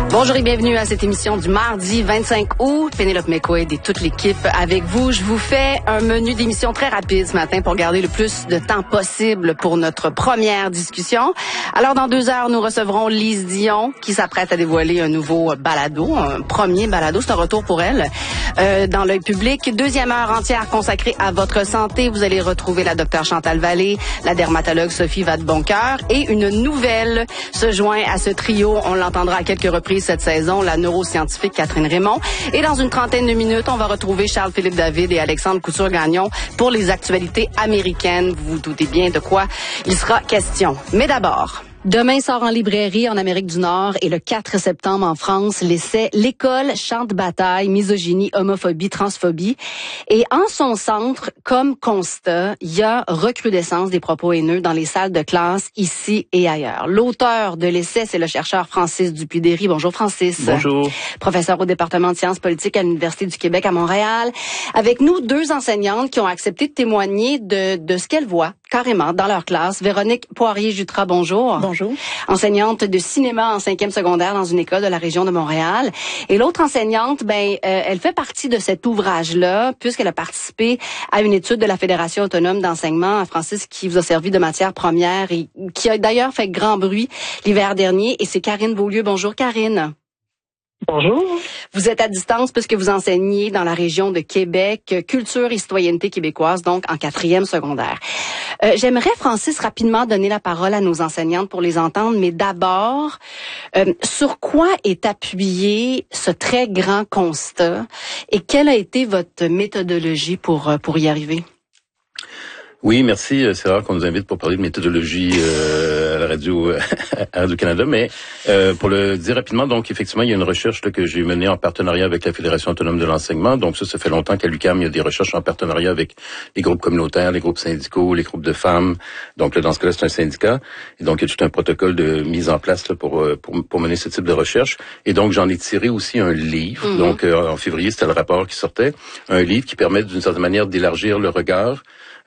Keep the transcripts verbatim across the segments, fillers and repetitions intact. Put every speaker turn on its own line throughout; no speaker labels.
Bonjour et bienvenue à cette émission du mardi vingt-cinq août. Pénélope McQuaid et toute l'équipe avec vous. Je vous fais un menu d'émission très rapide ce matin pour garder le plus de temps possible pour notre première discussion. Alors, dans deux heures, nous recevrons Lise Dion qui s'apprête à dévoiler un nouveau balado, un premier balado. C'est un retour pour elle euh, dans l'œil public. Deuxième heure entière consacrée à votre santé. Vous allez retrouver la docteure Chantal Vallée, la dermatologue Sophie Vadeboncoeur et une nouvelle se joint à ce trio. On l'entendra à quelques reprises cette saison, la neuroscientifique Catherine Raymond. Et dans une trentaine de minutes, on va retrouver Charles-Philippe David et Alexandre Couture-Gagnon pour les actualités américaines. Vous vous doutez bien de quoi il sera question. Mais d'abord... Demain sort en librairie en Amérique du Nord et le quatre septembre en France, l'essai L'école, champ de bataille, misogynie, homophobie, transphobie. Et en son centre, comme constat, il y a recrudescence des propos haineux dans les salles de classe ici et ailleurs. L'auteur de l'essai, c'est le chercheur Francis Dupuy-Derry. Bonjour Francis.
Bonjour.
Professeur au département de sciences politiques à l'Université du Québec à Montréal. Avec nous, deux enseignantes qui ont accepté de témoigner de, de ce qu'elles voient carrément dans leur classe. Véronique Poirier-Jutras, bonjour.
Bonjour.
Enseignante de cinéma en cinquième secondaire dans une école de la région de Montréal. Et l'autre enseignante, ben, euh, elle fait partie de cet ouvrage-là, puisqu'elle a participé à une étude de la Fédération autonome d'enseignement, Francis, qui vous a servi de matière première et qui a d'ailleurs fait grand bruit l'hiver dernier. Et c'est Karine Beaulieu. Bonjour, Karine.
Bonjour.
Vous êtes à distance puisque vous enseignez dans la région de Québec, culture et citoyenneté québécoise, donc en quatrième secondaire. Euh, j'aimerais, Francis, rapidement donner la parole à nos enseignantes pour les entendre, mais d'abord, euh, sur quoi est appuyé ce très grand constat et quelle a été votre méthodologie pour, pour y arriver?
Oui, merci. C'est rare qu'on nous invite pour parler de méthodologie euh, à la radio, à Radio-Canada, mais euh, pour le dire rapidement, donc effectivement, il y a une recherche là, que j'ai menée en partenariat avec la Fédération autonome de l'enseignement. Donc ça, ça fait longtemps qu'à l'U Q A M, il y a des recherches en partenariat avec les groupes communautaires, les groupes syndicaux, les groupes de femmes. Donc là, dans ce cas-là, c'est un syndicat. Et donc, il y a tout un protocole de mise en place là, pour, pour pour mener ce type de recherche. Et donc, j'en ai tiré aussi un livre. Mm-hmm. Donc, euh, en février, c'était le rapport qui sortait. Un livre qui permet d'une certaine manière d'élargir le regard.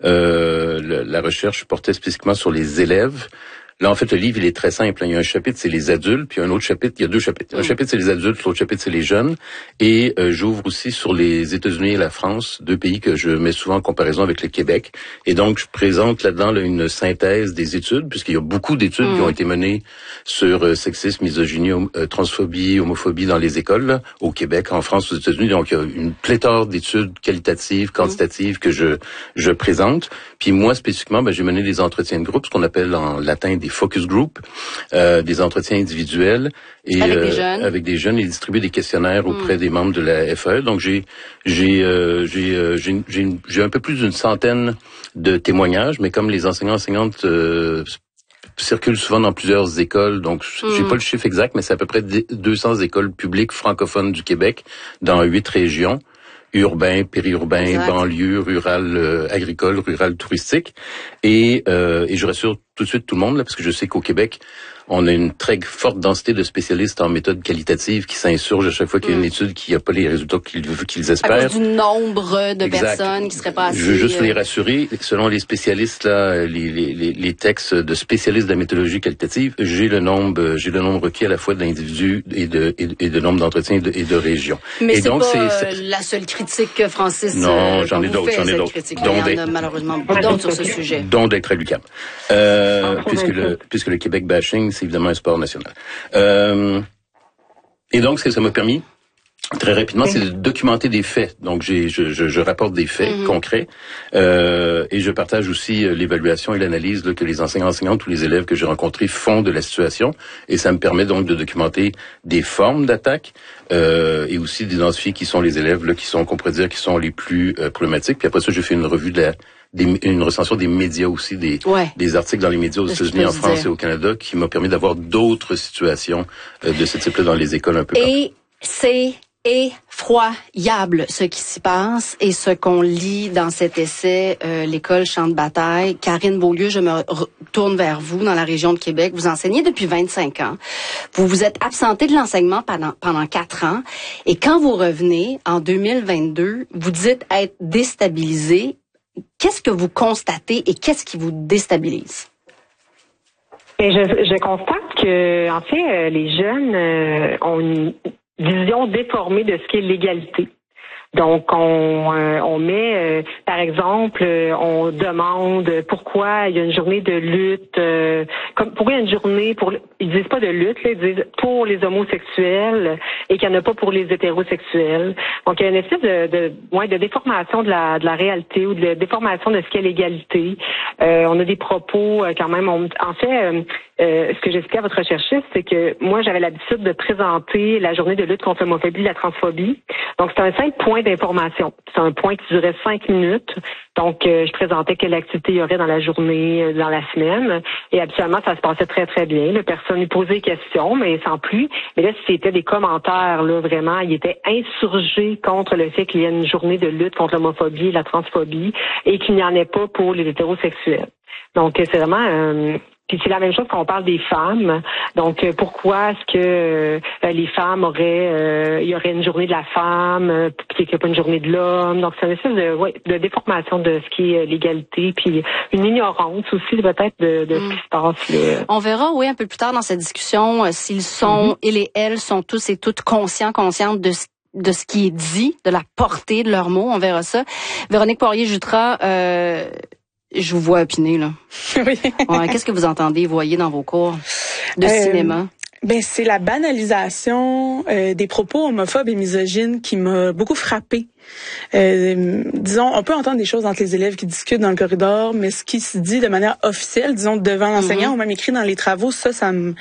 Euh, le, la recherche portait spécifiquement sur les élèves. Là, en fait, le livre, il est très simple. Il y a un chapitre, c'est les adultes, puis un autre chapitre, il y a deux chapitres. Un chapitre, c'est les adultes, l'autre chapitre, c'est les jeunes. Et euh, j'ouvre aussi sur les États-Unis et la France, deux pays que je mets souvent en comparaison avec le Québec. Et donc, je présente là-dedans là, une synthèse des études, puisqu'il y a beaucoup d'études mmh. qui ont été menées sur euh, sexisme, misogynie, euh, transphobie, homophobie dans les écoles, là, au Québec, en France, aux États-Unis. Donc, il y a une pléthore d'études qualitatives, quantitatives mmh. que je je présente. Puis moi, spécifiquement, ben, j'ai mené des entretiens de groupe, ce qu'on appelle en latin des focus group, euh, des entretiens individuels et
avec,
euh,
des jeunes.
avec des jeunes et distribuer des questionnaires auprès mmh. des membres de la F A E. Donc j'ai j'ai euh, j'ai euh, j'ai j'ai, une, j'ai un peu plus d'une centaine de témoignages, mais comme les enseignants enseignantes euh, circulent souvent dans plusieurs écoles, donc mmh. j'ai pas le chiffre exact, mais c'est à peu près deux cents écoles publiques francophones du Québec dans huit régions. Urbain, périurbain, exact. Banlieue, rural, euh, agricole, rural, touristique. Et, euh, et je rassure tout de suite tout le monde, là, parce que je sais qu'au Québec, on a une très forte densité de spécialistes en méthode qualitative qui s'insurgent à chaque fois qu'il y a une étude qui n'a pas les résultats qu'ils, qu'ils espèrent.
À cause du nombre de
exact.
personnes qui seraient pas assez...
Je veux juste les rassurer. Selon les spécialistes, là, les, les, les, les textes de spécialistes de la méthodologie qualitative, j'ai le nombre, j'ai le nombre requis à la fois d'individus et de, et, et de nombre d'entretiens et de, et de régions.
Mais
et
c'est
donc,
pas
c'est,
c'est... la seule critique que Francis...
Non, j'en ai d'autres, j'en ai d'autres.
Il y en a malheureusement d'autres sur ce sujet.
Dont d'être à l'U Q A M. Euh, puisque le, puisque le Québec bashing, c'est évidemment un sport national. Euh, et donc, ce que ça m'a permis, très rapidement, c'est de documenter des faits. Donc, j'ai, je, je, je rapporte des faits mm-hmm. concrets euh, et je partage aussi euh, l'évaluation et l'analyse là, que les enseignants, enseignantes ou les élèves que j'ai rencontrés font de la situation. Et ça me permet donc de documenter des formes d'attaque euh, et aussi d'identifier qui sont les élèves là, qui sont, qu'on pourrait dire, qui sont les plus euh, problématiques. Puis après ça, j'ai fait une revue de la Des, une recension des médias aussi, des,
ouais.
des articles dans les médias aux États-Unis, en France dire. et au Canada, qui m'a permis d'avoir d'autres situations euh, de ce type-là dans les écoles un peu partout.
Et c'est effroyable ce qui s'y passe et ce qu'on lit dans cet essai euh, L'école champ de bataille. Karine Beaulieu, je me retourne vers vous dans la région de Québec. Vous enseignez depuis vingt-cinq ans. Vous vous êtes absenté de l'enseignement pendant pendant quatre ans et quand vous revenez en deux mille vingt-deux, vous dites être déstabilisé. Qu'est-ce que vous constatez et qu'est-ce qui vous déstabilise?
Et je, je constate que, en fait, les jeunes euh, ont une vision déformée de ce qu'est l'égalité. Donc, on, euh, on met, euh, par exemple, euh, on demande pourquoi il y a une journée de lutte, euh, comme pourquoi il y a une journée pour, ils disent pas de lutte, là, ils disent pour les homosexuels et qu'il n'y en a pas pour les hétérosexuels. Donc, il y a une espèce de, de, ouais, de déformation de la, de la réalité ou de déformation de ce qu'est l'égalité. Euh, on a des propos euh, quand même. On, en fait, euh, euh, ce que j'expliquais à votre recherchiste, c'est que moi, j'avais l'habitude de présenter la journée de lutte contre l'homophobie et la transphobie. Donc, c'est un simple point d'information. C'est un point qui durait cinq minutes. Donc, euh, je présentais quelle activité il y aurait dans la journée, euh, dans la semaine. Et habituellement, ça se passait très, très bien. La personne lui posait des questions, mais sans plus. Mais là, c'était des commentaires, là, vraiment. Il était insurgé contre le fait qu'il y ait une journée de lutte contre l'homophobie et la transphobie et qu'il n'y en ait pas pour les hétérosexuels. Donc, c'est vraiment... Euh, Puis c'est la même chose quand on parle des femmes. Donc, euh, pourquoi est-ce que euh, les femmes auraient, euh, il y aurait une journée de la femme, euh, puis qu'il n'y a pas une journée de l'homme. Donc, c'est une espèce de, ouais, de déformation de ce qui est l'égalité, puis une ignorance aussi peut-être de, de mm. ce qui se passe. Là.
On verra, oui, un peu plus tard dans cette discussion, euh, s'ils sont, mm-hmm. ils et elles sont tous et toutes conscients, conscientes de ce de ce qui est dit, de la portée de leurs mots. On verra ça. Véronique Poirier-Jutras, euh, je vous vois opiner, là.
Oui.
Ouais, qu'est-ce que vous entendez, voyez dans vos cours de
euh,
cinéma?
Ben, c'est la banalisation euh, des propos homophobes et misogynes qui m'a beaucoup frappée. Euh, disons, on peut entendre des choses entre les élèves qui discutent dans le corridor, mais ce qui se dit de manière officielle, disons, devant l'enseignant, mm-hmm. ou même écrit dans les travaux, ça, ça me...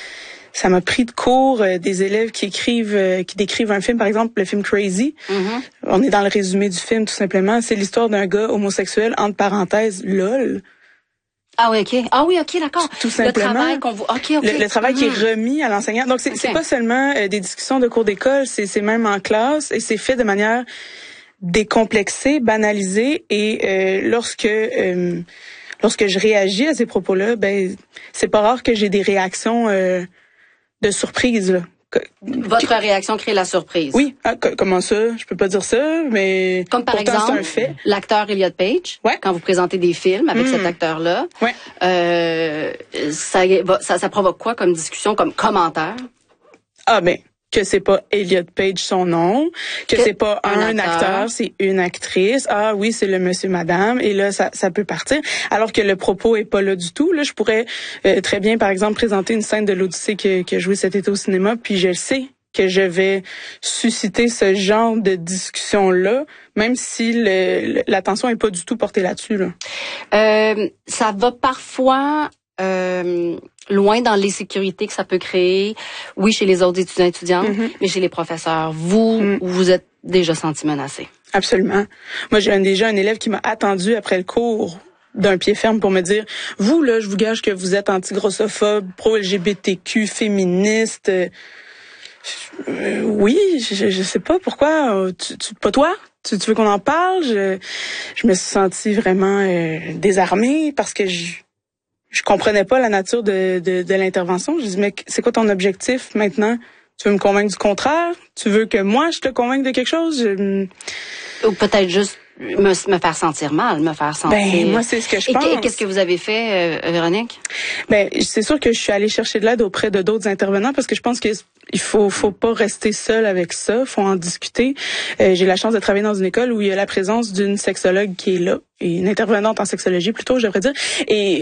Ça m'a pris de court euh, des élèves qui écrivent, euh, qui décrivent un film, par exemple le film Crazy. Mm-hmm. On est dans le résumé du film, tout simplement. C'est l'histoire d'un gars homosexuel, entre parenthèses, lol.
Ah oui, ok. Ah oui, ok, d'accord.
Tout simplement.
Le travail qu'on voit. Ok, ok.
Le, le travail mm-hmm. qui est remis à l'enseignant. Donc, c'est,
okay.
c'est pas seulement euh, des discussions de cours d'école, c'est, c'est même en classe et c'est fait de manière décomplexée, banalisée. Et euh, lorsque... Euh, lorsque je réagis à ces propos-là, ben c'est pas rare que j'ai des réactions... Euh, de surprise, là.
Votre réaction crée la surprise.
Oui. Ah, c- comment ça? Je peux pas dire ça, mais
comme par
pourtant,
exemple,
c'est un fait.
L'acteur Elliot Page,
ouais.
quand vous présentez des films avec mmh. cet acteur-là,
ouais.
euh, ça, ça, ça provoque quoi comme discussion, comme commentaire?
Ah ben, que c'est pas Elliot Page son nom, que, que c'est pas un, un acteur, acteur c'est une actrice. Ah oui, c'est le monsieur madame et là ça ça peut partir alors que le propos est pas là du tout. Là, je pourrais euh, très bien par exemple présenter une scène de l'Odyssée que que joué cet été au cinéma, puis je le sais que je vais susciter ce genre de discussion là, même si le, le, l'attention est pas du tout portée là-dessus là.
Euh, ça va parfois euh, loin dans l'insécurité que ça peut créer, oui, chez les autres étudiants et étudiantes, mm-hmm. mais chez les professeurs. Vous, mm. vous êtes déjà senti menacé.
Absolument. Moi, j'ai déjà un élève qui m'a attendu après le cours d'un pied ferme pour me dire, vous, là, je vous gage que vous êtes anti-grossophobe, pro-L G B T Q, féministe. Euh, oui, je, je sais pas pourquoi. Tu, tu, pas toi? Tu, tu veux qu'on en parle? Je, je me suis sentie vraiment euh, désarmée parce que je... Je comprenais pas la nature de, de, de l'intervention. Je dis, mais c'est quoi ton objectif maintenant? Tu veux me convaincre du contraire? Tu veux que moi, je te convainque de quelque chose? Je...
Ou peut-être juste me, me faire sentir mal, me faire sentir...
Ben, moi, c'est ce que je
et
pense.
Et qu'est-ce que vous avez fait, euh, Véronique?
Ben, c'est sûr que je suis allée chercher de l'aide auprès de d'autres intervenants parce que je pense que il faut, faut pas rester seul avec ça. Faut en discuter. Euh, j'ai la chance de travailler dans une école où il y a la présence d'une sexologue qui est là, et une intervenante en sexologie plutôt, je devrais dire. Et